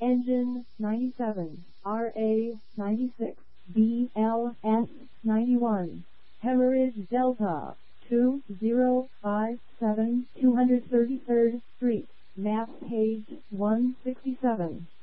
Engine 97, RA 96, BLS 91, Hemorrhage Delta 2057 233rd Street, map page 167.